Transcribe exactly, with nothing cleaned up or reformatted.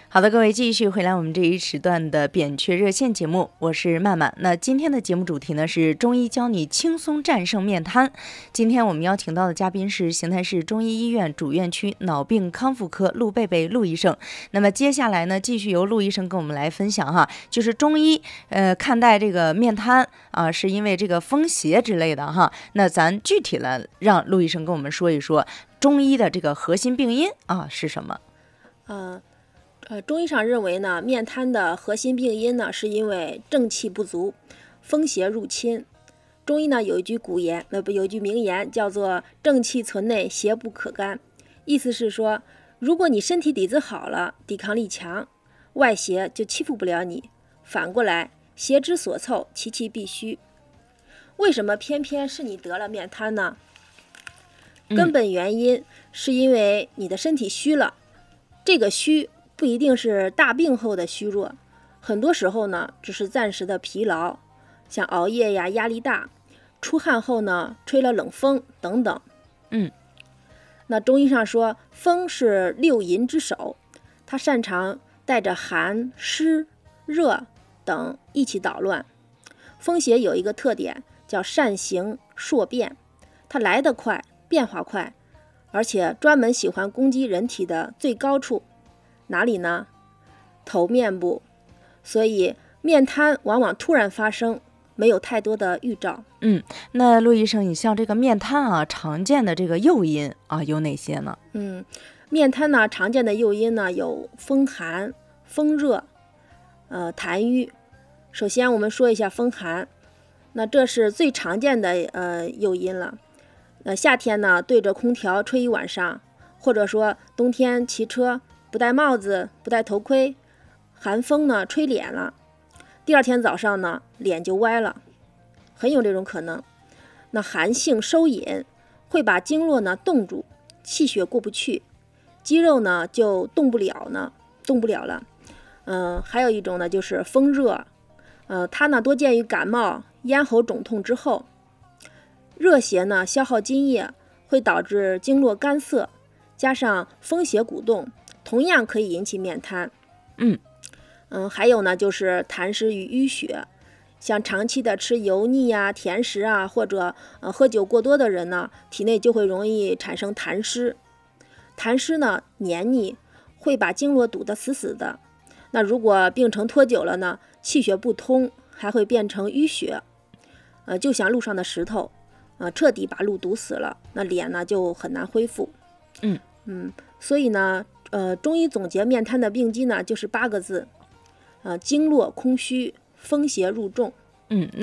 好的，各位继续回来我们这一时段的扁鹊热线节目，我是曼曼。那今天的节目主题呢是中医教你轻松战胜面瘫。今天我们邀请到的嘉宾是邢台市中医医院主院区脑病康复科陆贝贝陆医生。那么接下来呢，继续由陆医生跟我们来分享哈，就是中医呃看待这个面瘫啊，是因为这个风邪之类的哈。那咱具体了让陆医生跟我们说一说中医的这个核心病因啊是什么？ 呃。呃，中医上认为呢，面瘫的核心病因呢，是因为正气不足，风邪入侵。中医呢有一句古言，呃不有一句名言，叫做“正气存内，邪不可干”。意思是说，如果你身体底子好了，抵抗力强，外邪就欺负不了你；反过来，邪之所凑，其气必虚。为什么偏偏是你得了面瘫呢？根本原因是因为你的身体虚了，这个虚不一定是大病后的虚弱，很多时候呢只是暂时的疲劳，像熬夜呀、压力大、出汗后呢吹了冷风等等。 嗯， 那中医上说，风是六淫之首，它擅长带着寒、湿、热等一起捣乱。风邪有一个特点叫善行数变，它来得快，变化快，而且专门喜欢攻击人体的最高处。哪里呢？头面部。所以面瘫往往突然发生，没有太多的预兆。 嗯，那陆医生，你像这个面瘫啊，常见的这个诱因啊有哪些呢？ 嗯，面瘫呢，常见的诱因呢有风寒、风热、呃痰瘀。首先我们说一下风寒，那这是最常见的呃诱因了。呃，夏天呢对着空调吹一晚上，或者说冬天骑车不戴帽子、不戴头盔，寒风呢吹脸了，第二天早上呢脸就歪了，很有这种可能。那寒性收引，会把经络呢冻住，气血过不去，肌肉呢就动不了呢，动不了了。嗯、呃，还有一种呢就是风热，呃，它呢多见于感冒、咽喉肿痛之后。热邪呢消耗津液，会导致经络干涩，加上风邪鼓动，同样可以引起面瘫。 嗯嗯，还有呢就是痰湿与淤血，像长期的吃油腻啊、甜食啊，或者呃喝酒过多的人呢，体内就会容易产生痰湿。痰湿呢黏腻，会把经络堵得死死的。那如果病程拖久了呢，气血不通，还会变成淤血，呃，就像路上的石头，呃，彻底把路堵死了，那脸呢就很难恢复。 嗯嗯，所以呢，呃，中医总结面瘫的病机呢，就是八个字，呃，经络空虚，风邪入重。 嗯。